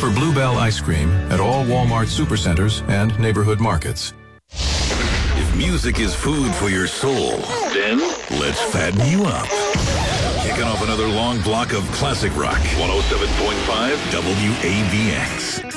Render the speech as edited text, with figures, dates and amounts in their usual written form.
for Bluebell ice cream at all Walmart supercenters and neighborhood markets. If music is food for your soul, then let's fatten you up. Kicking off another long block of classic rock. 107.5 WAVX.